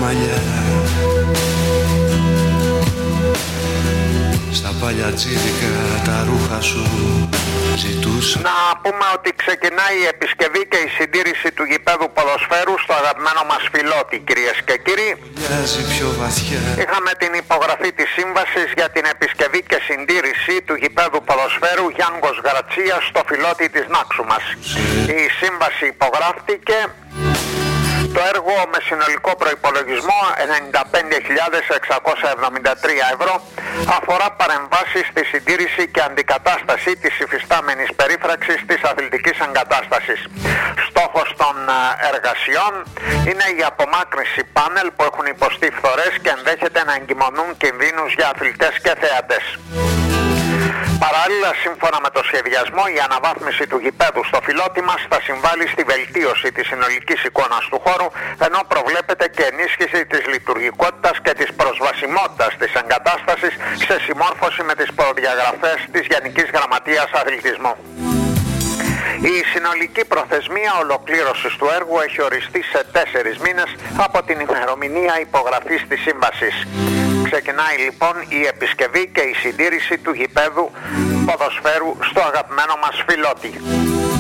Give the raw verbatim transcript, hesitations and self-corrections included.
μαλλιά. Στα παλιατζίδικα τα ρούχα σου ζητούσα. Να πούμε ότι ξεκινάει η επισκευή και η συντήρηση του γηπέδου ποδοσφαίρου στο αγαπημένο μας Φιλότη, κυρίες και κύριοι. Πιο βαθιά. Είχαμε την υπογραφή της σύμβασης για την επισκευή και συντήρηση του γηπέδου ποδοσφαίρου Γιάνγκος Γρατσία στο Φιλότη της Νάξου μας. Η σύμβαση υπογράφτηκε. Το έργο με συνολικό προϋπολογισμό ενενήντα πέντε χιλιάδες εξακόσια εβδομήντα τρία ευρώ αφορά παρεμβάσεις στη συντήρηση και αντικατάσταση της υφιστάμενης περίφραξης της αθλητικής εγκατάστασης. Στόχος των εργασιών είναι η απομάκρυνση πάνελ που έχουν υποστεί φθορές και ενδέχεται να εγκυμονούν κινδύνους για αθλητές και θεατές. Παράλληλα, σύμφωνα με το σχεδιασμό, η αναβάθμιση του γηπέδου στο Φιλότη μας θα συμβάλλει στη βελτίωση της συνολικής εικόνας του χώρου, ενώ προβλέπεται και ενίσχυση της λειτουργικότητας και της προσβασιμότητας της εγκατάστασης σε συμμόρφωση με τις προδιαγραφές της Γενικής Γραμματείας Αθλητισμού. Η συνολική προθεσμία ολοκλήρωσης του έργου έχει οριστεί σε τέσσερις μήνες από την ημερομηνία υπογραφής της σύμβασης. Ξεκινάει λοιπόν η επισκευή και η συντήρηση του γηπέδου ποδοσφαίρου στο αγαπημένο μας Φιλότη.